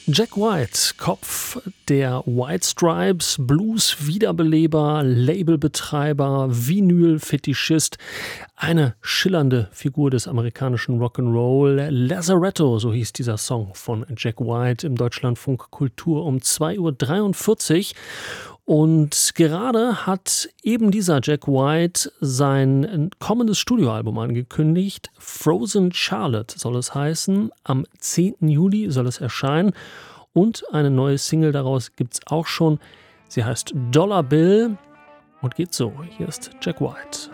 Jack White, Kopf der White Stripes, Blues-Wiederbeleber, Labelbetreiber, Vinyl-Fetischist, eine schillernde Figur des amerikanischen Rock'n'Roll. Lazaretto, so hieß dieser Song von Jack White im Deutschlandfunk Kultur um 2:43 Uhr. Und gerade hat eben dieser Jack White sein kommendes Studioalbum angekündigt. Frozen Charlotte soll es heißen. Am 10. Juli soll es erscheinen. Und eine neue Single daraus gibt es auch schon. Sie heißt Dollar Bill und geht so. Hier ist Jack White.